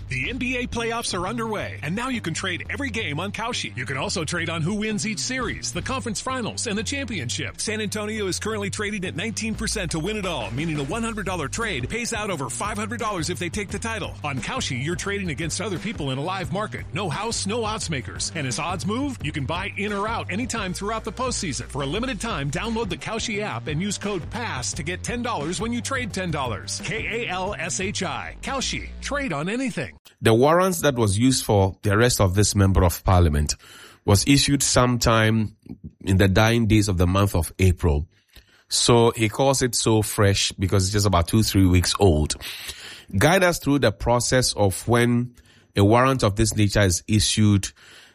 The NBA playoffs are underway, and now you can trade every game on Kalshi. You can also trade on who wins each series, the conference finals, and the championship. San Antonio is currently trading at 19% to win it all, meaning a $100 trade pays out over $500 if they take the title. On Kalshi, you're trading against other people in a live market. No house, no odds makers. And as odds move, you can buy in or out anytime throughout the postseason. For a limited time, download the Kalshi app and use code PASS to get $10 when you trade $10. Kalshi. Kalshi. Trade on anything. The warrant that was used for the arrest of this member of parliament was issued sometime in the dying days of the month of April. So he calls it so fresh because it's just about 2-3 weeks old. Guide us through the process of when a warrant of this nature is issued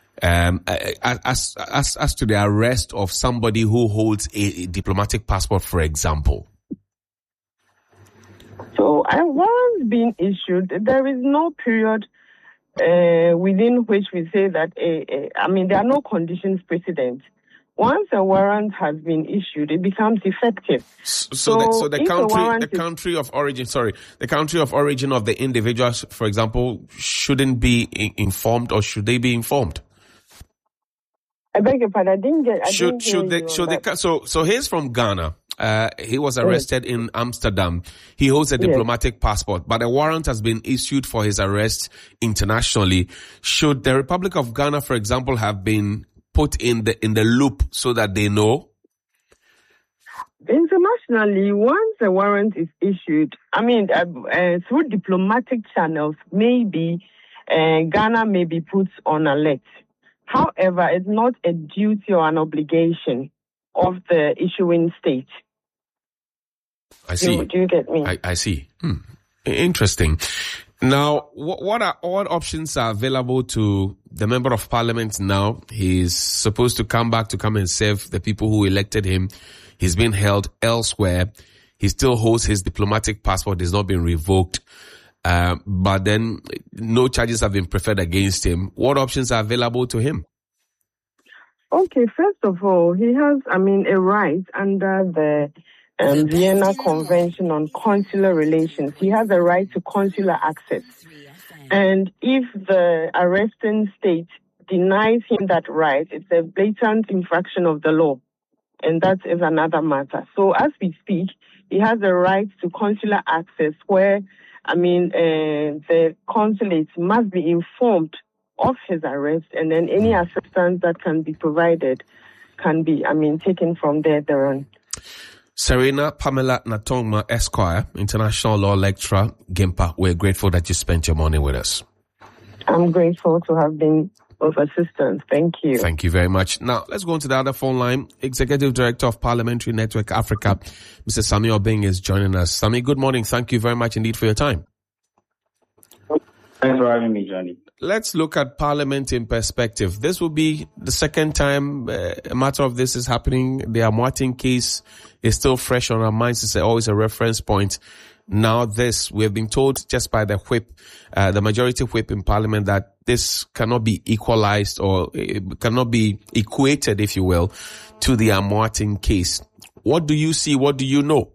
as to the arrest of somebody who holds a diplomatic passport, for example. So, warrants being issued, there is no period within which we say that, there are no conditions precedent. Once a warrant has been issued, it becomes effective. So the country of origin of the individuals, for example, shouldn't be informed, or should they be informed? I beg your pardon. So he's from Ghana. He was arrested in Amsterdam. He holds a diplomatic passport, but a warrant has been issued for his arrest internationally. Should the Republic of Ghana, for example, have been put in the loop so that they know? Internationally, once a warrant is issued, through diplomatic channels, maybe Ghana may be put on alert. However, it's not a duty or an obligation of the issuing state. I see. Do you get me? I see. Interesting. Now, what options are available to the member of parliament now? He's supposed to come and serve the people who elected him. He's been held elsewhere. He still holds his diplomatic passport. It's not been revoked. But then no charges have been preferred against him. What options are available to him? Okay, first of all, he has, a right under the Vienna Convention on Consular Relations. He has a right to consular access. And if the arresting state denies him that right, it's a blatant infraction of the law. And that is another matter. So as we speak, he has a right to consular access where, the consulates must be informed of his arrest, and then any assistance that can be provided can be, taken from thereon. Serena Pamela Natongma, Esquire, international law lecturer, GIMPA, we're grateful that you spent your morning with us. I'm grateful to have been of assistance. Thank you. Thank you very much. Now, let's go on to the other phone line. Executive Director of Parliamentary Network Africa, Mr. Sami Obeng, is joining us. Sami, good morning. Thank you very much indeed for your time. Thanks for having me, Johnny. Let's look at Parliament in perspective. This will be the second time a matter of this is happening. The Amoating case is still fresh on our minds. It's always a reference point. Now this, we have been told just by the whip, the majority whip in Parliament, that this cannot be equalized or cannot be equated, if you will, to the Amoating case. What do you see? What do you know?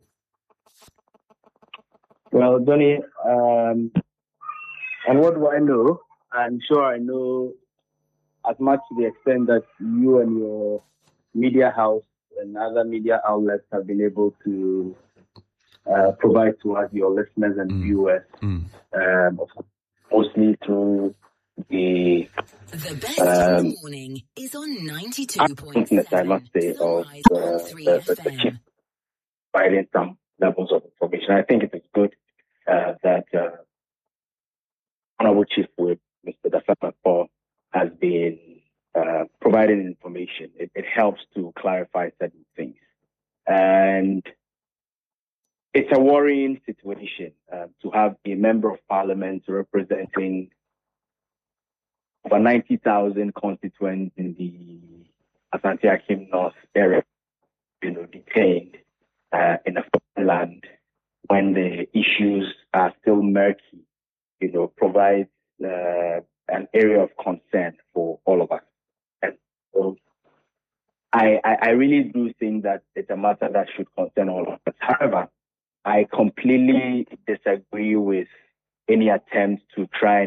Well, Johnny, and what do I know? I'm sure I know as much to the extent that you and your media house and other media outlets have been able to provide to us, your listeners and viewers, mostly through the best morning is on 92.7. I must say, of the chief providing some levels of information. I think it is good that Honorable Chief Whip, Mr. Dasafa Paul, has been providing information. It helps to clarify certain things. And it's a worrying situation to have a member of parliament representing over 90,000 constituents in the Asante Akim North area, detained in a foreign land when the issues are still murky, provides an area of concern for all of us. And so I really do think that it's a matter that should concern all of us. However, I completely disagree with any attempt to try